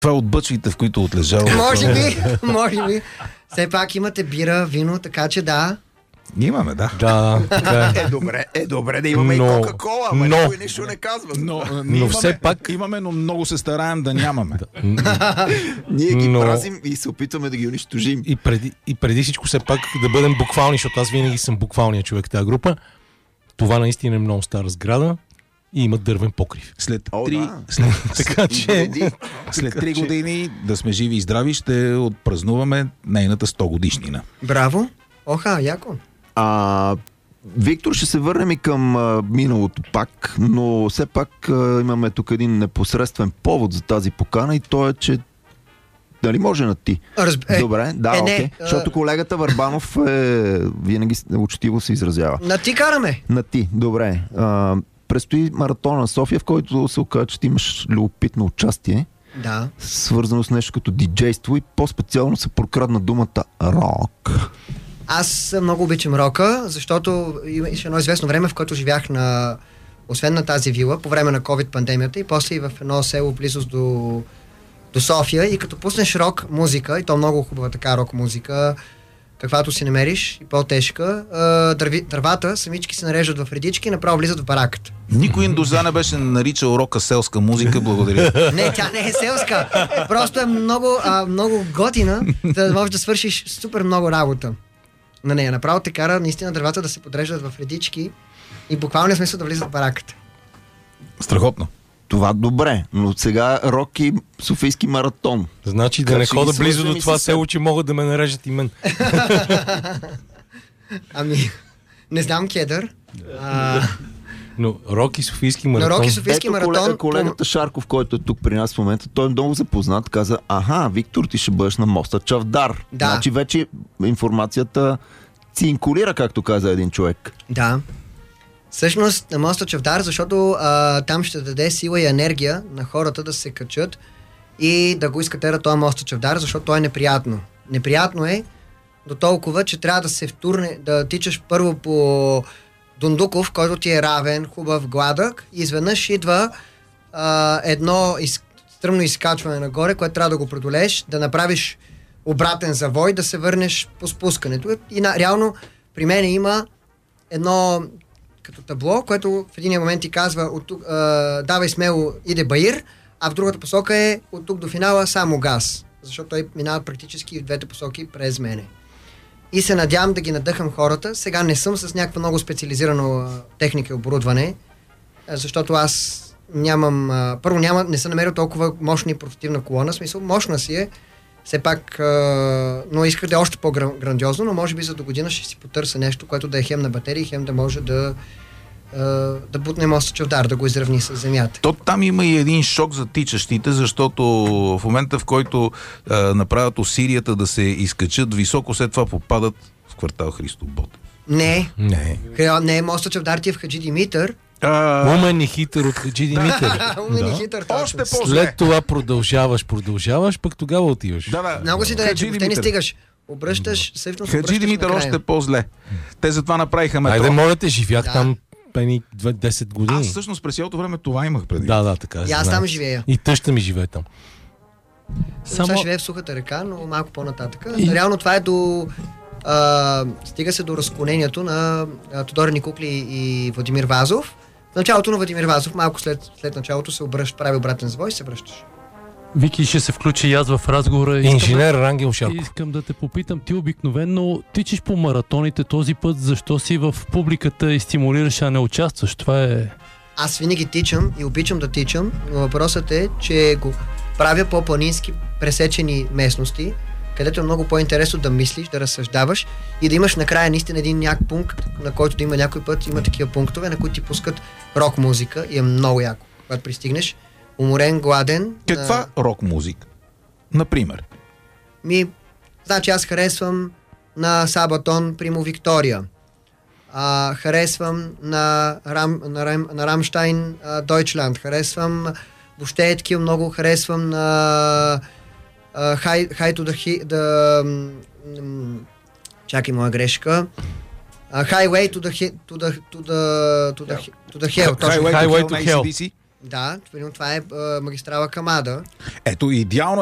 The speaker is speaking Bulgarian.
Това е от бъчвите, в които отлежава. Може би. Все пак имате бира, вино, така че да. Имаме, да. Да, така Добре да имаме и Кока-Кола, ама никой нищо не казва. Но все пак имаме, но много се стараем да нямаме. Ние ги празим и се опитваме да ги унищожим. И преди всичко все пак да бъдем буквални, защото аз винаги съм буквалният човек в тази група. Това наистина е много стара сграда и има дървен покрив. След 3 години да сме живи и здрави, ще отпразнуваме нейната 100 годишнина. Браво! Оха, яко! Виктор, ще се върнем и към миналото пак, но все пак имаме тук един непосредствен повод за тази покана и то е, че дали може на ти? Добре, да, окей. Защото колегата Върбанов винаги учтиво се изразява. На ти караме! На ти, добре. Предстои маратон на София, в който се оказа, че ти имаш любопитно участие. Да. Свързано с нещо като диджейство и по-специално се прокрадна думата рок. Аз много обичам рока, защото имаше едно известно време, в което живях освен на тази вила, по време на COVID-пандемията и после и в едно село близост до София и като пуснеш рок музика, и то много хубава така рок музика, каквато си намериш и по-тежка, дървата самички се нареждат в редички и направо влизат в бараката. Никой индоза не беше наричал рока селска музика, благодаря. Не, тя не е селска. Просто е много готина, да можеш да свършиш супер много работа на нея. Направо те кара наистина дървата да се подреждат в редички и буквално смисъл да влизат в бараката. Страхотно. Това добре, но сега рок и Софийски маратон. Значи да не хода близо до това село, че могат да ме нарежат и мен. Не знам кедър. Но рок и Софийски маратон. Колегата Шарков, който е тук при нас в момента, той е много запознат, каза, Виктор, ти ще бъдеш на моста Чавдар. Да. Значи вече информацията цинкулира, както каза един човек. Да. Всъщност на моста Чавдар, защото там ще даде сила и енергия на хората да се качат и да го изкатера този моста Чавдар, защото то е неприятно. Неприятно е до толкова, че трябва да се втурне, да тичаш първо по Дундуков, който ти е равен, хубав, гладък и изведнъж идва едно стръмно изкачване нагоре, което трябва да го преодолееш, да направиш обратен завой, да се върнеш по спускането. И реално при мен има едно като табло, което в един момент ти казва давай смело, иде баир, а в другата посока е от тук до финала само газ. Защото той минава практически в двете посоки през мене. И се надявам да ги надъхам хората. Сега не съм с някаква много специализирана техника и оборудване, защото аз не съм намерил толкова мощна и портативна колона. В смисъл, мощна си е, все пак, но исках да е още по-грандиозно, но може би за до година ще си потърся нещо, което да е хем на батерии, хем да може да бутне моста Чавдар, да го изравни с земята. То там има и един шок за тичащите, защото в момента, в който направят усилията да се изкачат високо, след това попадат в квартал Христо Ботев. Не, моста Чавдар ти е в Хаджи Димитър. Умен и хитър от Хаджи Димитър. Още по-зле. След това продължаваш, пък тогава отиваш. Много си далече, въобще не стигаш. Обръщаш, всъщност Хаджи Димитър още по-зле. Те затова направиха метро. Айде, моля те, живях там 10 години. Аз всъщност през цялото време това имах преди. Да, така. И аз там живея. И тъща ми живее там. Сега живее в Сухата река, но малко по-нататък. Реално това е стига се до разклонението на Тодор Никукли и Владимир Вазов. В началото на Владимир Вазов, малко след началото се прави обратен завой и се връщаш. Вики, ще се включи и аз в разговора. Инженер Рангел Шарков. Искам да те попитам, ти обикновено тичиш по маратоните този път, защо си в публиката и стимулираш, а не участваш? Това е... Аз винаги тичам и обичам да тичам, но въпросът е, че го правя по планински пресечени местности, където е много по-интересно да мислиш, да разсъждаваш и да имаш накрая наистина един някакъв пункт, на който да има някой път, има такива пунктове, на които ти пускат рок музика и е много яко. Когато пристигнеш, уморен, гладен. Каква рок музика? Например? Значи аз харесвам на Сабатон Примо Виктория. Харесвам на Рамштайн Дойчланд. Харесвам въобще много харесвам на High to the чакай, моя грешка. Highway to the Hell. Highway to Hell. Да, това е магистрала Камада. Ето, идеално